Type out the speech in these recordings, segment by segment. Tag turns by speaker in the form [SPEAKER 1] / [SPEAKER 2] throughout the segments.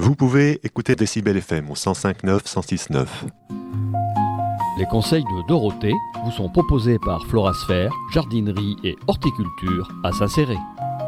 [SPEAKER 1] Vous pouvez écouter Décibel FM au 105.9, 106.9.
[SPEAKER 2] Les conseils de Dorothée vous sont proposés par Florasphère, jardinerie et horticulture à Saint-Céré.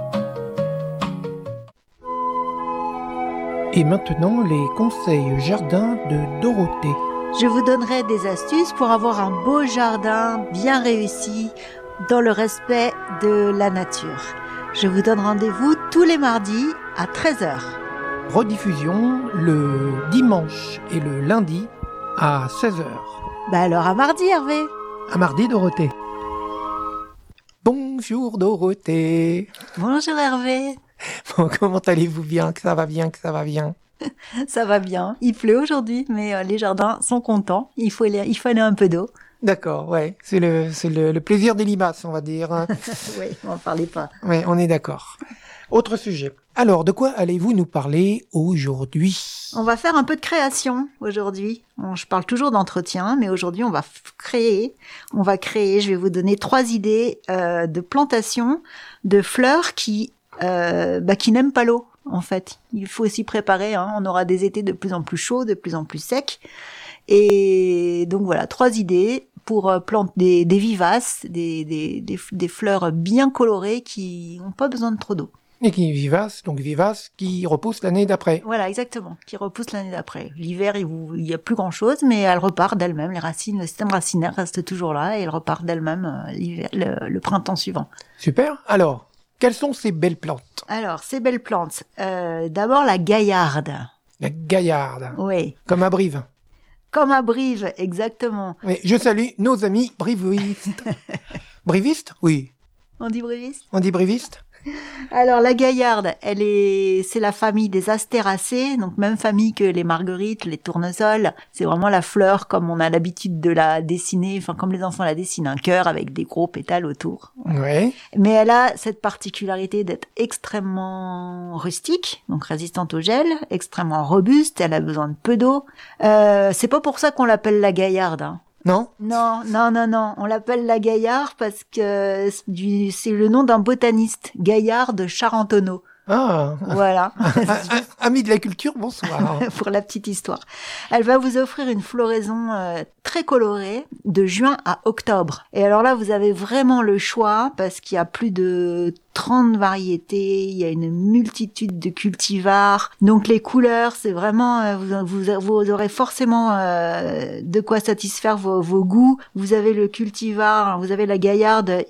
[SPEAKER 3] Et maintenant, les conseils jardin de Dorothée.
[SPEAKER 4] Je vous donnerai des astuces pour avoir un beau jardin bien réussi dans le respect de la nature. Je vous donne rendez-vous tous les mardis à 13h.
[SPEAKER 3] Rediffusion le dimanche et le lundi à 16h.
[SPEAKER 4] Alors à mardi, Hervé.
[SPEAKER 3] À mardi, Dorothée. Bonjour, Dorothée.
[SPEAKER 4] Bonjour, Hervé.
[SPEAKER 3] Bon, comment allez-vous bien? Que ça va bien, que ça va bien.
[SPEAKER 4] Ça va bien. Il pleut aujourd'hui, mais les jardins sont contents. Il faut aller un peu d'eau.
[SPEAKER 3] D'accord, ouais. C'est le plaisir des limaces, on va dire.
[SPEAKER 4] Oui, on n'en parlait pas.
[SPEAKER 3] Oui, on est d'accord. Autre sujet. Alors, de quoi allez-vous nous parler aujourd'hui?
[SPEAKER 4] On va faire un peu de création aujourd'hui. Je parle toujours d'entretien, mais aujourd'hui, on va créer. Je vais vous donner 3 idées de plantation de fleurs qui n'aiment pas l'eau, en fait. Il faut s'y préparer. On aura des étés de plus en plus chauds, de plus en plus secs. Et donc voilà, 3 idées pour planter des vivaces, des fleurs bien colorées qui n'ont pas besoin de trop d'eau.
[SPEAKER 3] Et qui vivace, qui repousse l'année d'après.
[SPEAKER 4] Voilà, exactement, qui repousse l'année d'après. L'hiver, il y a plus grand-chose, mais elles repartent d'elles-mêmes. Les racines, le système racinaire reste toujours là et elles repartent d'elles-mêmes le printemps suivant.
[SPEAKER 3] Super. Alors, quelles sont ces belles plantes?
[SPEAKER 4] Alors, ces belles plantes. D'abord, la gaillarde.
[SPEAKER 3] La gaillarde.
[SPEAKER 4] Oui.
[SPEAKER 3] Comme à Brive.
[SPEAKER 4] Comme à Brive, exactement.
[SPEAKER 3] Oui, je salue nos amis brivistes. Brivistes? Oui.
[SPEAKER 4] On dit briviste?
[SPEAKER 3] On dit briviste?
[SPEAKER 4] Alors la gaillarde, c'est la famille des astéracées, donc même famille que les marguerites, les tournesols. C'est vraiment la fleur comme on a l'habitude de la dessiner, enfin comme les enfants la dessinent, un cœur avec des gros pétales autour.
[SPEAKER 3] Ouais.
[SPEAKER 4] Mais elle a cette particularité d'être extrêmement rustique, donc résistante au gel, extrêmement robuste, elle a besoin de peu d'eau. C'est pas pour ça qu'on l'appelle la gaillarde.
[SPEAKER 3] Non?
[SPEAKER 4] Non. On l'appelle la Gaillarde parce que c'est le nom d'un botaniste, Gaillard de Charentonneau.
[SPEAKER 3] Ah.
[SPEAKER 4] Voilà.
[SPEAKER 3] Ami de la culture, bonsoir.
[SPEAKER 4] Pour la petite histoire. Elle va vous offrir une floraison très colorée de juin à octobre. Et alors là, vous avez vraiment le choix parce qu'il y a plus de 30 variétés, il y a une multitude de cultivars. Donc les couleurs, c'est vraiment, vous aurez forcément de quoi satisfaire vos goûts. Vous avez le cultivar, vous avez la Gaillarde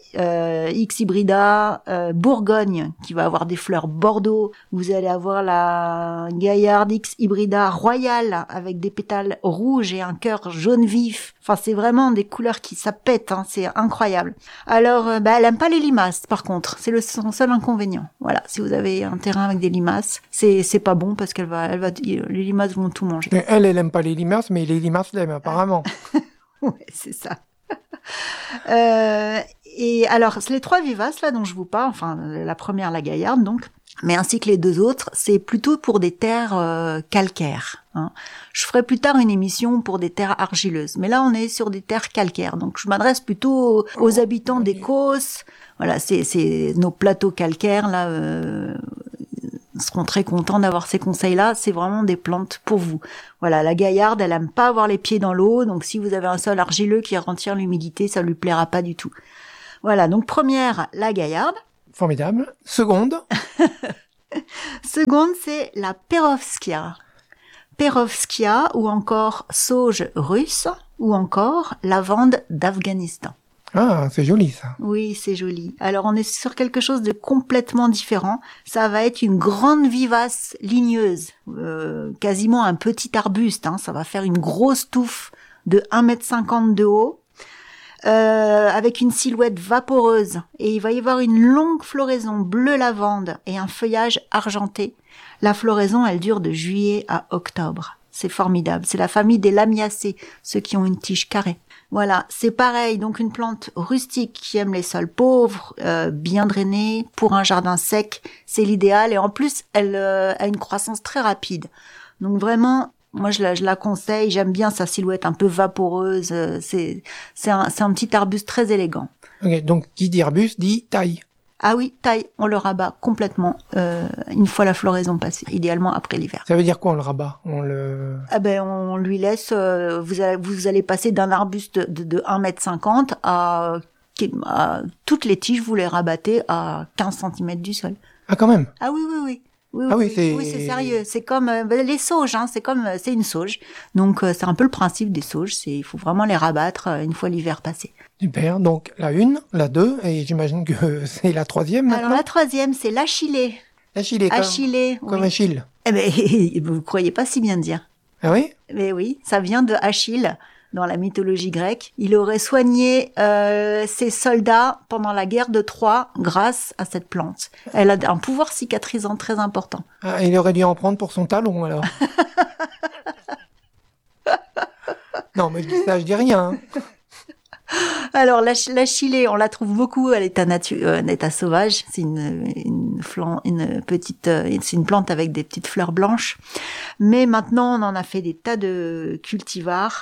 [SPEAKER 4] X hybrida Bourgogne qui va avoir des fleurs Bordeaux. Vous allez avoir la Gaillarde X hybrida Royale avec des pétales rouges et un cœur jaune vif. Enfin, c'est vraiment des couleurs ça pète, c'est incroyable. Alors, elle aime pas les limaces, par contre. C'est son seul inconvénient. Voilà, si vous avez un terrain avec des limaces, c'est pas bon parce les limaces vont tout manger.
[SPEAKER 3] Elle aime pas les limaces, mais les limaces l'aiment, apparemment.
[SPEAKER 4] Ouais, c'est ça. Et alors, les 3 vivaces, là, dont je vous parle, enfin, la première, la gaillarde, donc, mais ainsi que les 2 autres, c'est plutôt pour des terres calcaires. Je ferai plus tard une émission pour des terres argileuses, mais là on est sur des terres calcaires, donc je m'adresse plutôt aux habitants des Causses. Voilà, c'est nos plateaux calcaires là. Seront très contents d'avoir ces conseils-là. C'est vraiment des plantes pour vous. Voilà, la gaillarde, elle aime pas avoir les pieds dans l'eau, donc si vous avez un sol argileux qui retient l'humidité, ça lui plaira pas du tout. Voilà, donc première, la gaillarde.
[SPEAKER 3] Formidable. Seconde.
[SPEAKER 4] Seconde, c'est la perovskia. Perovskia ou encore sauge russe ou encore lavande d'Afghanistan.
[SPEAKER 3] Ah, c'est joli ça.
[SPEAKER 4] Oui, c'est joli. Alors on est sur quelque chose de complètement différent. Ça va être une grande vivace ligneuse, quasiment un petit arbuste. Ça va faire une grosse touffe de 1,50 m de haut. Avec une silhouette vaporeuse, et il va y avoir une longue floraison bleu lavande et un feuillage argenté. La floraison, elle dure de juillet à octobre. C'est formidable. C'est la famille des lamiacées, ceux qui ont une tige carrée. Voilà, c'est pareil, donc une plante rustique qui aime les sols pauvres, bien drainés, pour un jardin sec, c'est l'idéal, et en plus, elle a une croissance très rapide. Donc vraiment, moi, je la conseille. J'aime bien sa silhouette un peu vaporeuse. C'est un petit arbuste très élégant.
[SPEAKER 3] Ok, donc qui dit arbuste dit taille.
[SPEAKER 4] Ah oui, taille, on le rabat complètement une fois la floraison passée, idéalement après l'hiver.
[SPEAKER 3] Ça veut dire quoi, on le rabat?
[SPEAKER 4] Ah ben, on lui laisse, vous allez passer d'un arbuste de 1,50 m à toutes les tiges, vous les rabattez à 15 cm du sol.
[SPEAKER 3] Ah, quand même.
[SPEAKER 4] Ah oui, oui, oui. Oui,
[SPEAKER 3] Ah
[SPEAKER 4] oui,
[SPEAKER 3] oui, c'est...
[SPEAKER 4] oui, c'est sérieux. C'est comme les sauges, hein. C'est une sauge. Donc c'est un peu le principe des sauges. Il faut vraiment les rabattre une fois l'hiver passé.
[SPEAKER 3] Super. Donc la 1, la 2, et j'imagine que c'est la 3e maintenant.
[SPEAKER 4] Alors la 3e, c'est l'Achillée.
[SPEAKER 3] L'Achillée,
[SPEAKER 4] Achillée,
[SPEAKER 3] comme
[SPEAKER 4] oui.
[SPEAKER 3] Achille.
[SPEAKER 4] Eh ben, vous croyez pas si bien dire.
[SPEAKER 3] Ah oui?
[SPEAKER 4] Mais oui, ça vient de Achille. Dans la mythologie grecque, il aurait soigné ses soldats pendant la guerre de Troie grâce à cette plante. Elle a un pouvoir cicatrisant très important.
[SPEAKER 3] Ah, il aurait dû en prendre pour son talon, alors. Non, mais je dis rien. Hein.
[SPEAKER 4] Alors l'Achillée, on la trouve beaucoup à l'état état sauvage. C'est c'est une plante avec des petites fleurs blanches. Mais maintenant, on en a fait des tas de cultivars.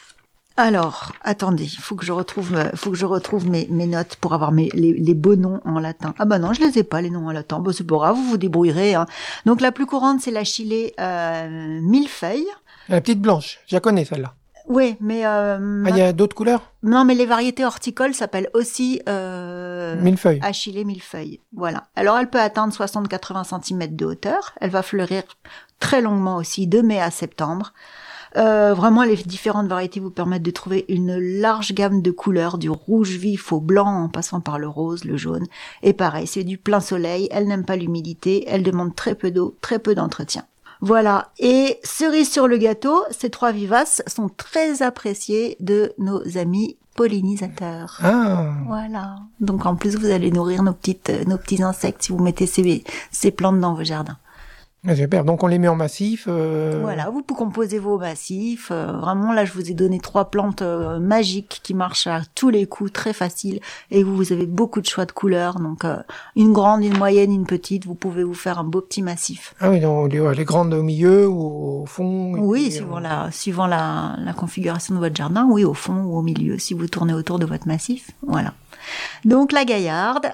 [SPEAKER 4] Alors, attendez, il faut que je retrouve mes notes pour avoir les beaux noms en latin. Ah bah non, je les ai pas, les noms en latin. Bon, c'est pas grave, vous vous débrouillerez. Hein. Donc la plus courante, c'est l'Achillée millefeuille.
[SPEAKER 3] La petite blanche, je la connais, celle-là.
[SPEAKER 4] Oui, mais...
[SPEAKER 3] il y a d'autres couleurs?
[SPEAKER 4] Non, mais les variétés horticoles s'appellent aussi...
[SPEAKER 3] Millefeuille.
[SPEAKER 4] Achillée millefeuille, voilà. Alors, elle peut atteindre 60-80 cm de hauteur. Elle va fleurir très longuement aussi, de mai à septembre. Vraiment, les différentes variétés vous permettent de trouver une large gamme de couleurs, du rouge vif au blanc, en passant par le rose, le jaune. Et pareil, c'est du plein soleil, elle n'aime pas l'humidité, elle demande très peu d'eau, très peu d'entretien. Voilà. Et cerise sur le gâteau, ces 3 vivaces sont très appréciées de nos amis pollinisateurs.
[SPEAKER 3] Ah.
[SPEAKER 4] Voilà. Donc en plus, vous allez nourrir nos petits insectes si vous mettez ces plantes dans vos jardins.
[SPEAKER 3] Super, donc on les met en massif.
[SPEAKER 4] Voilà, vous pouvez composer vos massifs. Vraiment, là, je vous ai donné 3 plantes magiques qui marchent à tous les coups, très faciles. Et vous avez beaucoup de choix de couleurs. Donc, une grande, une moyenne, une petite. Vous pouvez vous faire un beau petit massif.
[SPEAKER 3] Ah oui, donc les grandes au milieu ou au fond.
[SPEAKER 4] Oui, suivant la configuration de votre jardin. Oui, au fond ou au milieu, si vous tournez autour de votre massif. Voilà. Donc, la gaillarde,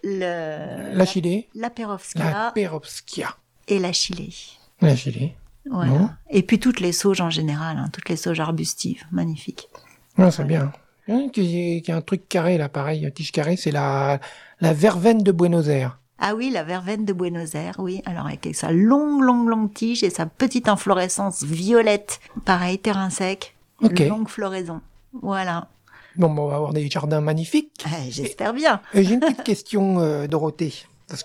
[SPEAKER 3] l'Achillée,
[SPEAKER 4] la pérovskia. Et l'Achillée.
[SPEAKER 3] L'Achillée.
[SPEAKER 4] Voilà.
[SPEAKER 3] Bon.
[SPEAKER 4] Et puis toutes les sauges en général, hein, toutes les sauges arbustives, magnifiques.
[SPEAKER 3] Ouais, c'est bien. Il y a un truc carré là, pareil, tige carrée, c'est la verveine de Buenos Aires.
[SPEAKER 4] Ah oui, la verveine de Buenos Aires, oui. Alors avec sa longue tige et sa petite inflorescence violette, pareil, terrain sec, longue floraison. Voilà.
[SPEAKER 3] Bon, on va avoir des jardins magnifiques.
[SPEAKER 4] J'espère bien.
[SPEAKER 3] J'ai une petite question, Dorothée, parce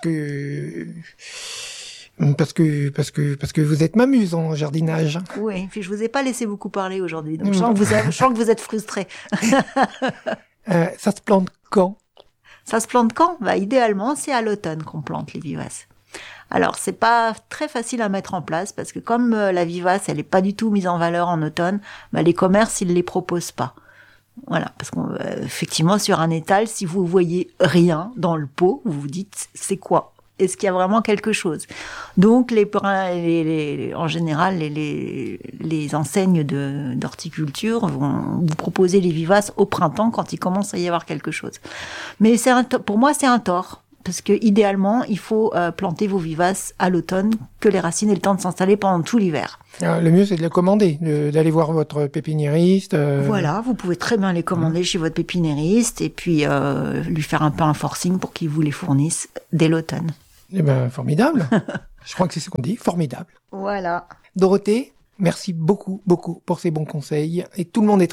[SPEAKER 3] que vous êtes mamuse en jardinage.
[SPEAKER 4] Oui, puis je vous ai pas laissé beaucoup parler aujourd'hui, donc je sens que vous êtes frustrés.
[SPEAKER 3] Ça se plante quand?
[SPEAKER 4] Ça se plante quand? Idéalement, c'est à l'automne qu'on plante les vivaces. Alors, c'est pas très facile à mettre en place parce que comme la vivace, elle est pas du tout mise en valeur en automne, les commerces, ils les proposent pas. Voilà, parce qu'effectivement, sur un étal, si vous voyez rien dans le pot, vous vous dites, c'est quoi? Est-ce qu'il y a vraiment quelque chose? Donc, en général, les enseignes d'horticulture vont vous proposer les vivaces au printemps quand il commence à y avoir quelque chose. Mais pour moi, c'est un tort. Parce que idéalement, il faut planter vos vivaces à l'automne, que les racines aient le temps de s'installer pendant tout l'hiver.
[SPEAKER 3] Le mieux, c'est de les commander, d'aller voir votre pépiniériste.
[SPEAKER 4] Voilà, vous pouvez très bien les commander chez votre pépiniériste et puis lui faire un peu un forcing pour qu'il vous les fournisse dès l'automne.
[SPEAKER 3] Eh ben, formidable. Je crois que c'est ce qu'on dit, formidable.
[SPEAKER 4] Voilà.
[SPEAKER 3] Dorothée, merci beaucoup pour ces bons conseils. Et tout le monde est